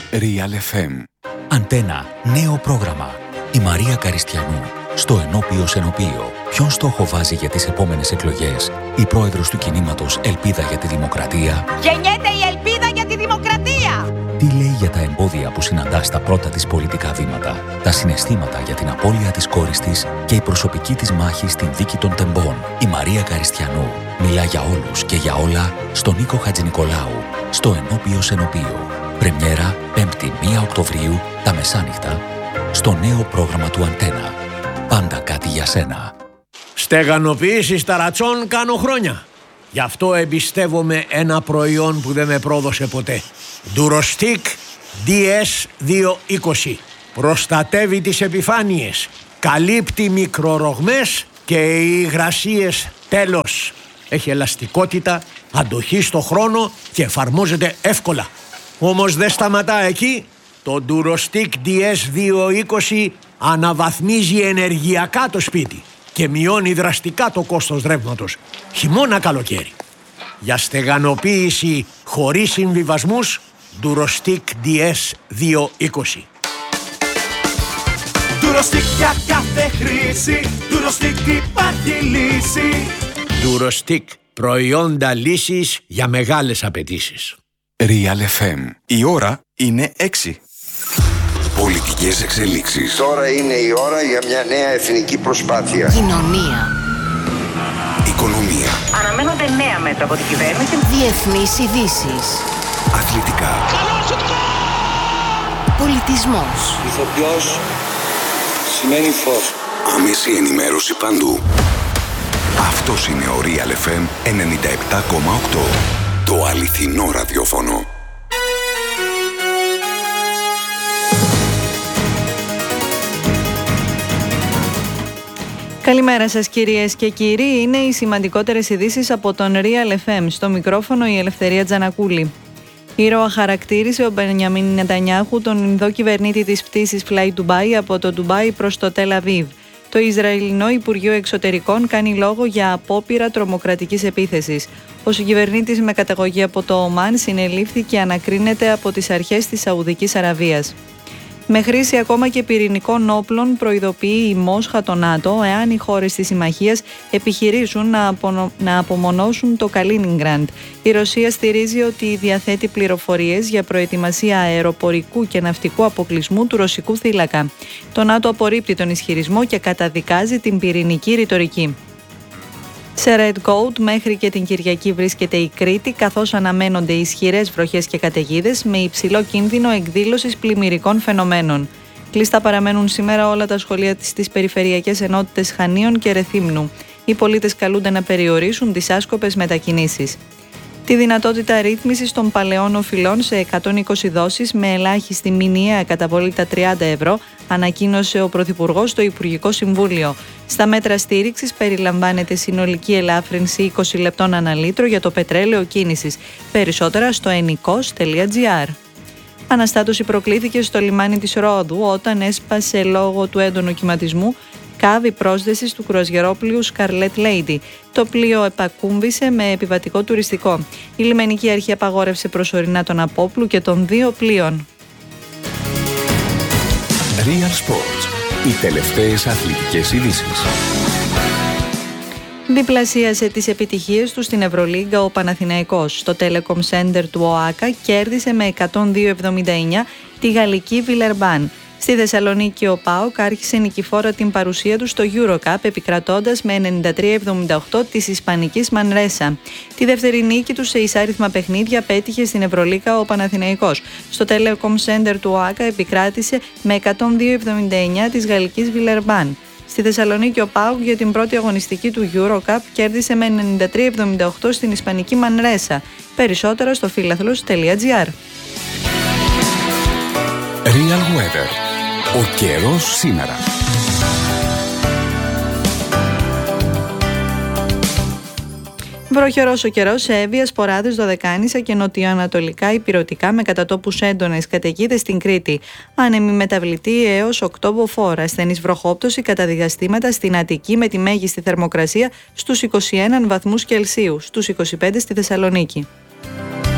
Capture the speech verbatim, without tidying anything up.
Real εφ εμ. Αντένα, νέο πρόγραμμα. Η Μαρία Καριστιανού, στο ενώπιος ενωπείο. Ποιον στόχο βάζει για τις επόμενες εκλογές η πρόεδρος του κινήματος Ελπίδα για τη Δημοκρατία? Γεννιέται η ελπίδα για τη δημοκρατία! Τι λέει για τα εμπόδια που συναντά στα πρώτα της πολιτικά βήματα, τα συναισθήματα για την απώλεια της κόρης της και η προσωπική της μάχη στην δίκη των τεμπών? Η Μαρία Καριστιανού μιλά για όλους και για όλα στον Νίκο Χατζηνικολάου, στο ενώπιος ενωπείο. Πρεμιέρα πέμπτη πρώτη Οκτωβρίου τα μεσάνυχτα στο νέο πρόγραμμα του Αντένα. Πάντα κάτι για σένα. Στεγανοποίηση ταρατσών κάνω χρόνια. Γι' αυτό εμπιστεύομαι ένα προϊόν που δεν με πρόδωσε ποτέ. Durostic ντι ες διακόσια είκοσι. Προστατεύει τις επιφάνειες, καλύπτει μικρορογμές και υγρασίες τέλος. Έχει ελαστικότητα, αντοχή στο χρόνο και εφαρμόζεται εύκολα. Όμως δεν σταματά εκεί. Το Durostic ντι ες διακόσια είκοσι αναβαθμίζει ενεργειακά το σπίτι και μειώνει δραστικά το κόστος ρεύματος, χειμώνα καλοκαίρι. Για στεγανοποίηση χωρίς συμβιβασμούς, Durostic ντι ες διακόσια είκοσι. Durostic για κάθε χρήση, Durostic υπάρχει λύση. Durostic, προϊόντα λύσης για μεγάλες απαιτήσεις. Real εφ εμ. Η ώρα είναι έξι. Πολιτικές εξελίξεις. Τώρα είναι η ώρα για μια νέα εθνική προσπάθεια. Κοινωνία. Οικονομία. Αναμένονται νέα μέτρα από την κυβέρνηση. Διεθνείς ειδήσεις. Αθλητικά. Πολιτισμός. Ηθοποιός σημαίνει φως. Άμεση ενημέρωση παντού. Αυτός είναι ο Real εφ εμ ενενήντα επτά κόμμα οκτώ. Το αληθινό ραδιόφωνο. Καλημέρα σας κυρίες και κύριοι, είναι οι σημαντικότερες ειδήσεις από τον Real εφ εμ. Στο μικρόφωνο η Ελευθερία Τζανακούλη. Ήρωα χαρακτήρισε ο Μπενιαμίν Νετανιάχου τον Ινδό κυβερνήτη της πτήσης Fly Dubai από το Ντουμπάι προς το Τελ Αβίβ. Το Ισραηλινό Υπουργείο Εξωτερικών κάνει λόγο για απόπειρα τρομοκρατικής επίθεσης. Ο συγκυβερνήτης με καταγωγή από το Ομάν συνελήφθη και ανακρίνεται από τις αρχές της Σαουδικής Αραβίας. Με χρήση ακόμα και πυρηνικών όπλων προειδοποιεί η Μόσχα το ΝΑΤΟ εάν οι χώρες της συμμαχίας επιχειρήσουν να, απονο... να απομονώσουν το Καλίνιγκραντ. Η Ρωσία στηρίζει ότι διαθέτει πληροφορίες για προετοιμασία αεροπορικού και ναυτικού αποκλεισμού του ρωσικού θύλακα. Το ΝΑΤΟ απορρίπτει τον ισχυρισμό και καταδικάζει την πυρηνική ρητορική. Σε Red Goat μέχρι και την Κυριακή βρίσκεται η Κρήτη, καθώς αναμένονται ισχυρές βροχές και καταιγίδες με υψηλό κίνδυνο εκδήλωσης πλημμυρικών φαινομένων. Κλειστά παραμένουν σήμερα όλα τα σχολεία στις περιφερειακές ενότητες Χανίων και Ρεθύμνου. Οι πολίτες καλούνται να περιορίσουν τις άσκοπες μετακινήσεις. Τη δυνατότητα ρύθμισης των παλαιών οφειλών σε εκατόν είκοσι δόσεις με ελάχιστη μηνιαία καταβολή τα τριάντα ευρώ ανακοίνωσε ο Πρωθυπουργός στο Υπουργικό Συμβούλιο. Στα μέτρα στήριξης περιλαμβάνεται συνολική ελάφρυνση είκοσι λεπτών ανά λίτρο για το πετρέλαιο κίνησης. Περισσότερα στο ενικός τελεία τζι άρ. Αναστάτωση προκλήθηκε στο λιμάνι της Ρόδου όταν έσπασε λόγω του έντονου κυματισμού κάβη πρόσδεσης του κρουαζιερόπλοιου Scarlet Lady. Το πλοίο επακούμβησε με επιβατικό τουριστικό. Η λιμενική αρχή απαγόρευσε προσωρινά τον απόπλου και των δύο πλοίων. Real Sports. Οι τελευταίες αθλητικές ειδήσεις. Διπλασίασε τις επιτυχίες του στην Ευρωλίγκα ο Παναθηναϊκός. Στο Telecom Center του ΟΑΚΑ κέρδισε με εκατόν δύο εβδομήντα εννιά τη γαλλική Βιλερμπάν. Στη Θεσσαλονίκη ο ΠΑΟΚ άρχισε νικηφόρα την παρουσία του στο EuroCup επικρατώντας με ενενήντα τρία εβδομήντα οκτώ της Ισπανικής Μανρέσα. Τη δεύτερη νίκη του σε εισάριθμα παιχνίδια πέτυχε στην Ευρωλίγκα ο Παναθηναϊκός. Στο Telecom Center του ΟΑΚΑ επικράτησε με εκατόν δύο εβδομήντα εννιά της γαλλικής Βιλερμπάν. Στη Θεσσαλονίκη ο ΠΑΟΚ για την πρώτη αγωνιστική του EuroCup κέρδισε με ενενήντα τρία εβδομήντα οκτώ στην Ισπανική Μανρέσα. Περισσότερα στο φίλαθλος τελεία τζι άρ. Real Weather. Ο καιρός σήμερα. Βροχερός ο καιρός σε Εύβοια, Σποράδες, Δωδεκάνησα και νοτιοανατολικά υπηρετικά με κατατόπους έντονες καταιγίδες στην Κρήτη. Άνεμη μεταβλητή έως οκτώ μποφόρ. Ασθενής βροχόπτωση κατά διαστήματα στην Αττική με τη μέγιστη θερμοκρασία στους είκοσι ένα βαθμούς Κελσίου, στους είκοσι πέντε στη Θεσσαλονίκη.